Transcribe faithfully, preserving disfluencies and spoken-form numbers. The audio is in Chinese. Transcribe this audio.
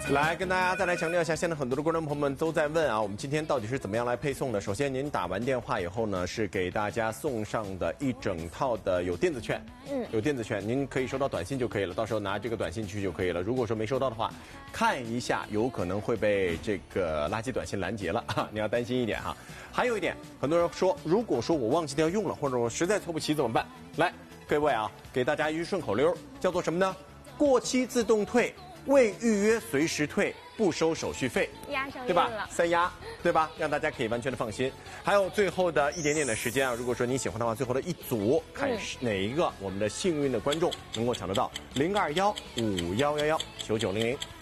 来跟大家再来强调一下，现在很多的观众朋友们都在问啊，我们今天到底是怎么样来配送的？首先，您打完电话以后呢，是给大家送上的一整套的有电子券，嗯，有电子券，您可以收到短信就可以了，到时候拿这个短信去就可以了。如果说没收到的话，看一下，有可能会被这个垃圾短信拦截了啊，你要担心一点哈。还有一点，很多人说，如果说我忘记掉用了，或者我实在凑不齐怎么办？来，各位啊，给大家一句顺口溜，叫做什么呢？过期自动退。未预约随时退，不收手续费， 押上对吧？三押，对吧？让大家可以完全的放心。还有最后的一点点的时间啊，如果说你喜欢的话，最后的一组看哪一个我们的幸运的观众能够抢得到零二幺五幺幺幺九九零零。